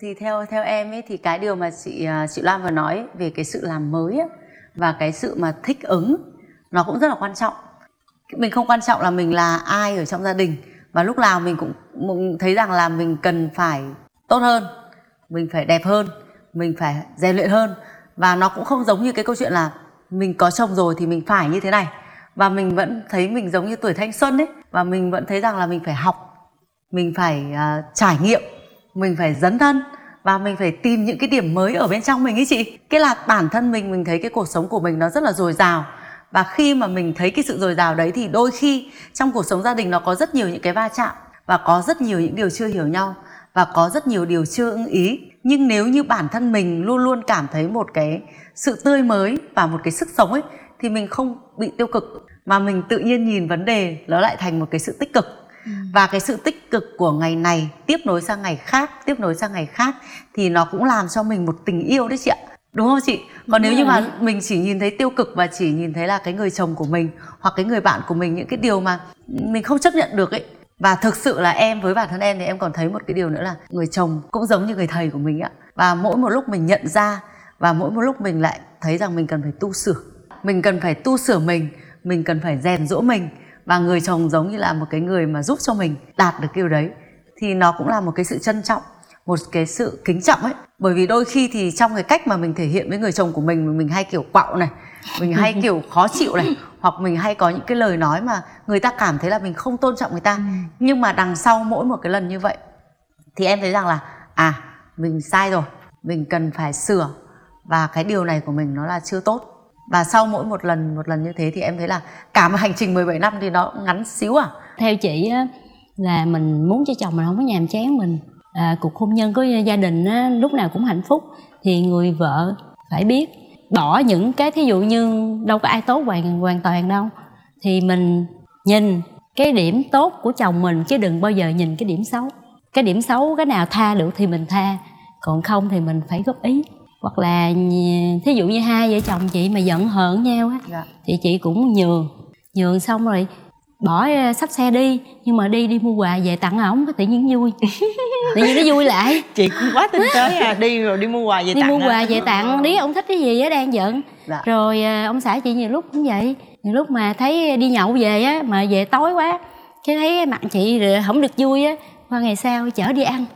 Thì theo em ấy thì cái điều mà chị Loan vừa nói về cái sự làm mới á, và cái sự mà thích ứng nó cũng rất là quan trọng. Mình không quan trọng là mình là ai ở trong gia đình, và lúc nào mình cũng thấy rằng là mình cần phải tốt hơn, mình phải đẹp hơn, mình phải rèn luyện hơn. Và nó cũng không giống như cái câu chuyện là mình có chồng rồi thì mình phải như thế này, và mình vẫn thấy mình giống như tuổi thanh xuân ấy, và mình vẫn thấy rằng là mình phải học, mình phải trải nghiệm, mình phải dấn thân, và mình phải tìm những cái điểm mới ở bên trong mình ấy chị. Cái là bản thân mình thấy cái cuộc sống của mình nó rất là dồi dào. Và khi mà mình thấy cái sự dồi dào đấy thì đôi khi trong cuộc sống gia đình nó có rất nhiều những cái va chạm, và có rất nhiều những điều chưa hiểu nhau, và có rất nhiều điều chưa ưng ý. Nhưng nếu như bản thân mình luôn luôn cảm thấy một cái sự tươi mới và một cái sức sống ấy, thì mình không bị tiêu cực, mà mình tự nhiên nhìn vấn đề nó lại thành một cái sự tích cực. Và cái sự tích cực của ngày này tiếp nối sang ngày khác, tiếp nối sang ngày khác, thì nó cũng làm cho mình một tình yêu đấy chị ạ. Đúng không chị? Còn nếu như mà mình chỉ nhìn thấy tiêu cực, và chỉ nhìn thấy là cái người chồng của mình hoặc cái người bạn của mình những cái điều mà mình không chấp nhận được ấy. Và thực sự là em, với bản thân em thì em còn thấy một cái điều nữa là người chồng cũng giống như người thầy của mình ạ. Và mỗi một lúc mình nhận ra, và mỗi một lúc mình lại thấy rằng mình cần phải tu sửa. Mình cần phải tu sửa mình cần phải rèn giũa mình. Và người chồng giống như là một cái người mà giúp cho mình đạt được điều đấy. Thì nó cũng là một cái sự trân trọng, một cái sự kính trọng ấy. Bởi vì đôi khi thì trong cái cách mà mình thể hiện với người chồng của mình hay kiểu quạo này, mình hay kiểu khó chịu này, hoặc mình hay có những cái lời nói mà người ta cảm thấy là mình không tôn trọng người ta. Nhưng mà đằng sau mỗi một cái lần như vậy thì em thấy rằng là mình sai rồi, mình cần phải sửa, và cái điều này của mình nó là chưa tốt. Và sau mỗi một lần như thế thì em thấy là cả một hành trình 17 năm thì nó ngắn xíu à. Theo chị á, là mình muốn cho chồng mình không có nhàm chán mình, cuộc hôn nhân của gia đình á, lúc nào cũng hạnh phúc, thì người vợ phải biết bỏ những cái, thí dụ như đâu có ai tốt hoàn toàn đâu, thì mình nhìn cái điểm tốt của chồng mình, chứ đừng bao giờ nhìn cái điểm xấu. Cái điểm xấu cái nào tha được thì mình tha, còn không thì mình phải góp ý. Hoặc là thí dụ như hai vợ chồng chị mà giận hờn nhau á, thì chị cũng nhường xong rồi bỏ xách xe đi, nhưng mà đi mua quà về tặng ổng, tự nhiên vui. Tự nhiên nó vui lại. Chị cũng quá tinh tế đi rồi đi mua quà về tặng. Đi mua quà về tặng, biết ông thích cái gì á, đang giận. Rồi ông xã chị nhiều lúc cũng vậy. Nhiều lúc mà thấy đi nhậu về á, mà về tối quá, cái thấy mặt chị rồi không được vui á, qua ngày sau chở đi ăn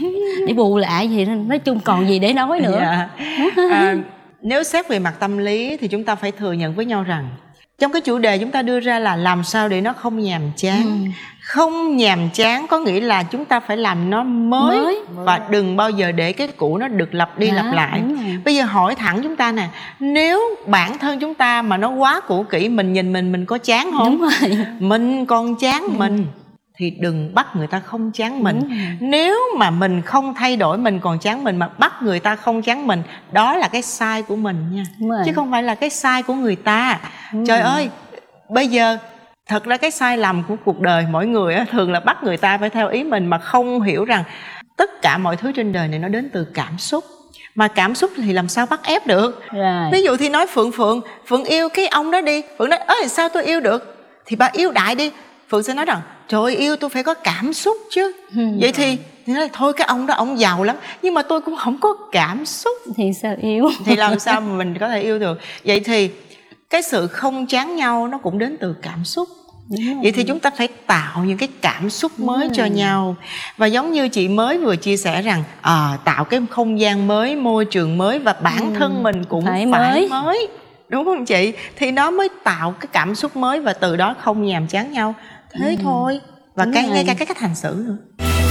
để bù lại, thì nói chung còn gì để nói nữa. Nếu xét về mặt tâm lý thì chúng ta phải thừa nhận với nhau rằng trong cái chủ đề chúng ta đưa ra là làm sao để nó không nhàm chán. Không nhàm chán có nghĩa là chúng ta phải làm nó mới. Và đừng bao giờ để cái cũ nó được lặp đi lặp lại. Bây giờ hỏi thẳng chúng ta nè, nếu bản thân chúng ta mà nó quá cũ kỹ, mình nhìn mình có chán không? Đúng rồi. Mình còn chán mình thì đừng bắt người ta không chán mình. Nếu mà mình không thay đổi, mình còn chán mình, mà bắt người ta không chán mình, đó là cái sai của mình nha, chứ không phải là cái sai của người ta. Trời ơi, bây giờ thật ra cái sai lầm của cuộc đời mỗi người á, thường là bắt người ta phải theo ý mình, mà không hiểu rằng tất cả mọi thứ trên đời này nó đến từ cảm xúc. Mà cảm xúc thì làm sao bắt ép được. Ví dụ thì nói Phượng yêu cái ông đó đi, Phượng nói ơi sao tôi yêu được, thì bà yêu đại đi. Phượng sẽ nói rằng trời ơi, yêu tôi phải có cảm xúc chứ. Vậy thì nói thôi cái ông đó ông giàu lắm, nhưng mà tôi cũng không có cảm xúc, thì sao yêu? Thì làm sao mà mình có thể yêu được. Vậy thì cái sự không chán nhau nó cũng đến từ cảm xúc. Vậy thì chúng ta phải tạo những cái cảm xúc mới cho nhau. Và giống như chị mới vừa chia sẻ rằng tạo cái không gian mới, môi trường mới, và bản thân mình cũng phải mới. Đúng không chị? Thì nó mới tạo cái cảm xúc mới, và từ đó không nhàm chán nhau. Thế thôi. Và ngay cả cái cách hành xử nữa.